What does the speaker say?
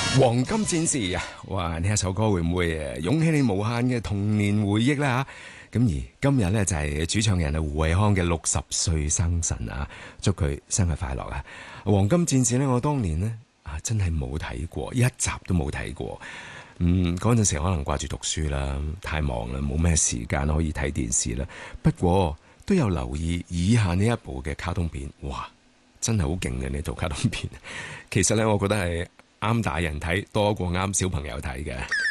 黃金戰士啊！哇，呢一首歌會唔會湧起你無限嘅童年回憶啦？咁而今日呢，就係主唱人胡偉康嘅60歲生辰啊！祝佢生日快樂啊！黃金戰士呢，我當年呢，真係冇睇過，一集都冇睇過。嗰陣時可能掛住讀書啦，太忙啦，冇咩時間可以睇電視啦。不過都有留意以下呢一部嘅卡通片，哇！真係好勁嘅呢套卡通片。其實呢，我覺得係啱大人睇多過啱小朋友睇嘅。